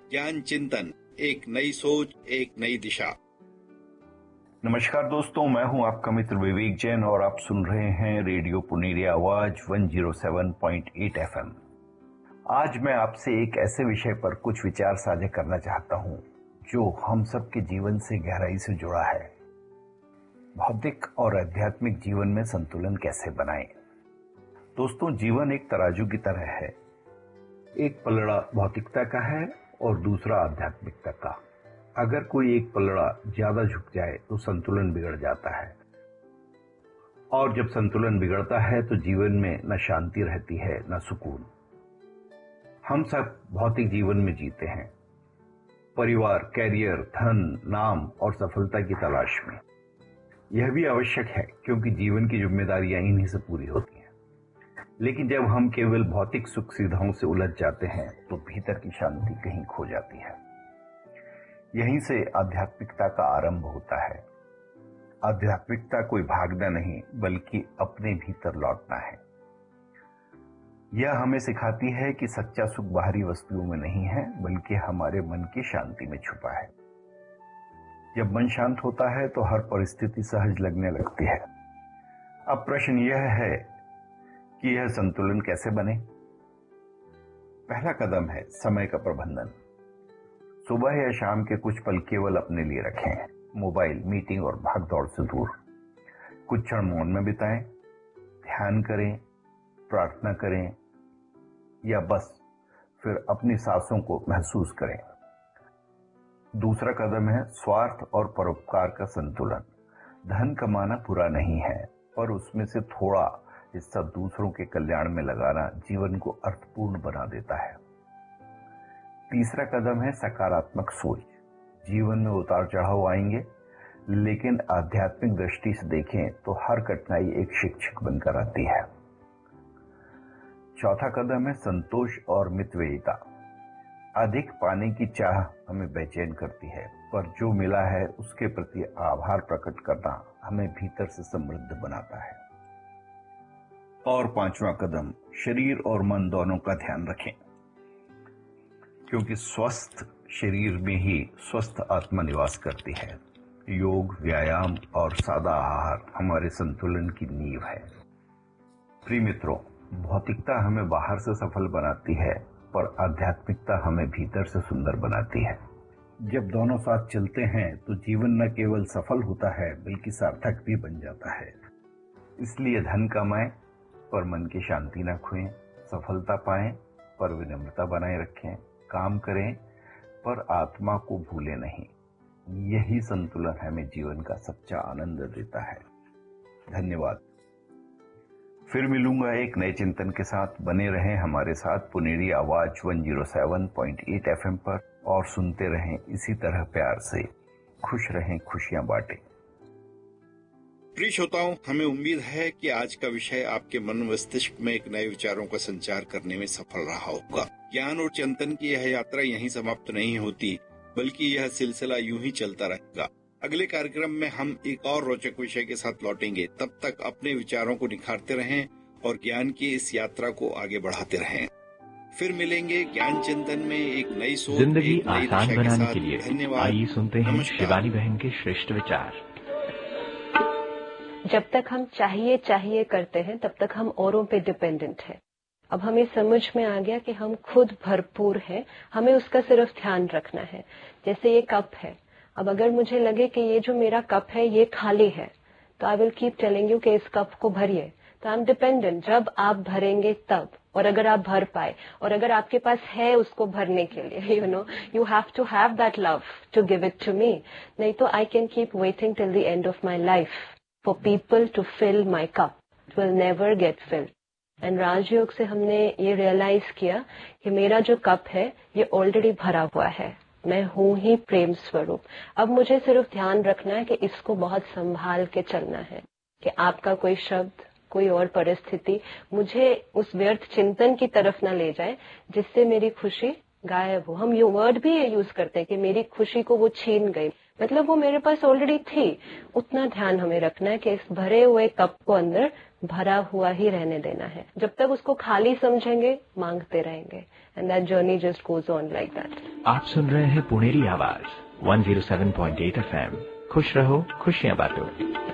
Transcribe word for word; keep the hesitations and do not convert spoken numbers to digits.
ज्ञान चिंतन, एक नई सोच, एक नई दिशा। नमस्कार दोस्तों, मैं हूं आपका मित्र विवेक जैन और आप सुन रहे हैं रेडियो पुनेरी आवाज एक सौ सात पॉइंट आठ एफएम। आज मैं आपसे एक ऐसे विषय पर कुछ विचार साझा करना चाहता हूं जो हम सबके जीवन से गहराई से जुड़ा है। भौतिक और आध्यात्मिक जीवन में संतुलन कैसे बनाएं? दोस्तों, जीवन एक तराजू की तरह है। एक पलड़ा भौतिकता का है और दूसरा आध्यात्मिकता का। अगर कोई एक पलड़ा ज्यादा झुक जाए तो संतुलन बिगड़ जाता है, और जब संतुलन बिगड़ता है तो जीवन में न शांति रहती है न सुकून। हम सब भौतिक जीवन में जीते हैं, परिवार, कैरियर, धन, नाम और सफलता की तलाश में। यह भी आवश्यक है क्योंकि जीवन की जिम्मेदारियां इन्हीं से पूरी होती हैं। लेकिन जब हम केवल भौतिक सुख सुविधाओं से उलझ जाते हैं तो भीतर की शांति कहीं खो जाती है। यहीं से आध्यात्मिकता का आरंभ होता है। आध्यात्मिकता कोई भागना नहीं बल्कि अपने भीतर लौटना है। यह हमें सिखाती है कि सच्चा सुख बाहरी वस्तुओं में नहीं है बल्कि हमारे मन की शांति में छुपा है। जब मन शांत होता है तो हर परिस्थिति सहज लगने लगती है। अब प्रश्न यह है कि यह संतुलन कैसे बने। पहला कदम है समय का प्रबंधन। सुबह या शाम के कुछ पल केवल अपने लिए रखें। मोबाइल, मीटिंग और भागदौड़ से दूर कुछ क्षण मौन में बिताएं, ध्यान करें, प्रार्थना करें या बस फिर अपनी सांसों को महसूस करें। दूसरा कदम है स्वार्थ और परोपकार का संतुलन। धन कमाना बुरा नहीं है, पर उसमें से थोड़ा हिस्सा दूसरों के कल्याण में लगाना जीवन को अर्थपूर्ण बना देता है। तीसरा कदम है सकारात्मक सोच। जीवन में उतार चढ़ाव आएंगे, लेकिन आध्यात्मिक दृष्टि से देखें तो हर कठिनाई एक शिक्षक बनकर आती है। चौथा कदम है संतोष और मितव्ययिता। अधिक पाने की चाह हमें बेचैन करती है, पर जो मिला है उसके प्रति आभार प्रकट करना हमें भीतर से समृद्ध बनाता है। और पांचवा कदम, शरीर और मन दोनों का ध्यान रखें, क्योंकि स्वस्थ शरीर में ही स्वस्थ आत्मा निवास करती है। योग, व्यायाम और सादा आहार हमारे संतुलन की नींव है। प्रिय मित्रों, भौतिकता हमें बाहर से सफल बनाती है, पर आध्यात्मिकता हमें भीतर से सुंदर बनाती है। जब दोनों साथ चलते हैं तो जीवन न केवल सफल होता है बल्कि सार्थक भी बन जाता है। इसलिए धन कमाएं पर मन की शांति न खोएं, सफलता पाएं पर विनम्रता बनाए रखें, काम करें पर आत्मा को भूले नहीं। यही संतुलन हमें जीवन का सच्चा आनंद देता है। धन्यवाद। फिर मिलूंगा एक नए चिंतन के साथ। बने रहें हमारे साथ पुनेरी आवाज एक सौ सात पॉइंट आठ एफएम पर और सुनते रहें इसी तरह प्यार से। खुश रहें, खुशियां बांटें। प्रिय श्रोताओं, हमें उम्मीद है कि आज का विषय आपके मन मस्तिष्क में एक नए विचारों का संचार करने में सफल रहा होगा। ज्ञान और चिंतन की यह यात्रा यहीं समाप्त नहीं होती, बल्कि यह सिलसिला यूं ही चलता रहेगा। अगले कार्यक्रम में हम एक और रोचक विषय के साथ लौटेंगे। तब तक अपने विचारों को निखारते रहें और ज्ञान की इस यात्रा को आगे बढ़ाते रहें। फिर मिलेंगे ज्ञान चिंतन में एक नई सोच, जिंदगी एक नई आसान दिशा के बनाने साथ। के लिए धन्यवाद। आइए सुनते हैं नमस्कार। शिवानी बहन के श्रेष्ठ विचार। जब तक हम चाहिए चाहिए करते हैं तब तक हम औरों पे डिपेंडेंट हैं। अब हमें समझ में आ गया कि हम खुद भरपूर हैं, हमें उसका सिर्फ ध्यान रखना है। जैसे ये कप है, अब अगर मुझे लगे कि ये जो मेरा कप है ये खाली है, तो I will keep telling you कि इस कप को भरिए। तो आई एम डिपेंडेंट। जब आप भरेंगे तब, और अगर आप भर पाए, और अगर आपके पास है उसको भरने के लिए, you know you have to have that love to give it to me. नहीं तो I can keep waiting till the end of my life for people to fill my cup. It will never get filled. And राजयोग से हमने ये realise किया कि मेरा जो cup है ये ऑलरेडी भरा हुआ है। मैं हूँ ही प्रेम स्वरूप। अब मुझे सिर्फ ध्यान रखना है कि इसको बहुत संभाल के चलना है, कि आपका कोई शब्द, कोई और परिस्थिति मुझे उस व्यर्थ चिंतन की तरफ न ले जाए जिससे मेरी खुशी गायब हो। हम ये वर्ड भी ये यूज करते हैं कि मेरी खुशी को वो छीन गई, मतलब वो मेरे पास ऑलरेडी थी। उतना ध्यान हमें रखना है कि इस भरे हुए कप को अंदर भरा हुआ ही रहने देना है। जब तक उसको खाली समझेंगे मांगते रहेंगे, and that journey just goes on like that. आप सुन रहे हैं पुनेरी आवाज one zero seven point eight F M. खुश रहो, खुशियां बांटो।